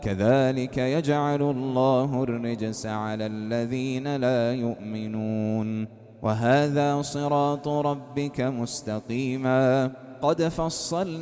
كذلك يجعل الله الرجس على الذين لا يؤمنون. وهذا صراط ربك مستقيما قد فصلنا